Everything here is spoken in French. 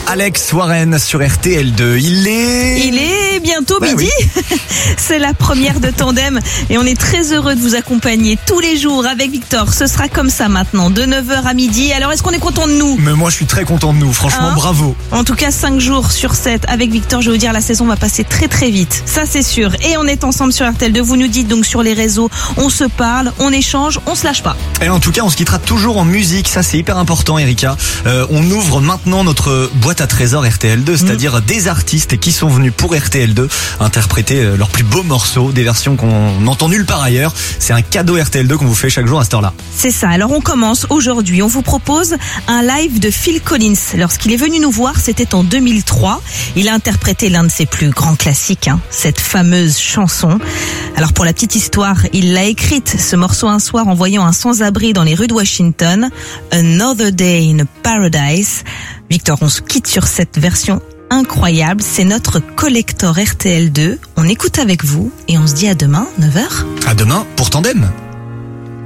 Alex Warren sur RTL2. Il est bientôt midi. Oui. C'est la première de Tandem et on est très heureux de vous accompagner tous les jours avec Victor. Ce sera comme ça maintenant, de 9h à midi. Alors est-ce qu'on est content de nous? Mais moi je suis très content de nous, franchement bravo. En tout cas 5 jours sur 7 avec Victor, je vais vous dire, la saison va passer très très vite. Ça c'est sûr. Et on est ensemble sur RTL2. Vous nous dites donc sur les réseaux, on se parle, on échange, on se lâche pas. Et en tout cas on se quittera toujours en musique, ça c'est hyper important Erika. On ouvre maintenant notre boîte à trésors RTL2, c'est-à-dire des artistes qui sont venus pour RTL2 interpréter leurs plus beaux morceaux, des versions qu'on n'entend nulle part ailleurs. C'est un cadeau RTL2 qu'on vous fait chaque jour à cette heure-là. C'est ça, alors on commence aujourd'hui. On vous propose un live de Phil Collins. Lorsqu'il est venu nous voir, c'était en 2003. Il a interprété l'un de ses plus grands classiques, cette fameuse chanson. Alors pour la petite histoire, il l'a écrite, ce morceau, un soir en voyant un sans-abri dans les rues de Washington. Another Day in Paradise. Victor, on se quitte sur cette version incroyable. C'est notre collector RTL2. On écoute avec vous et on se dit à demain, 9h. À demain pour Tandem.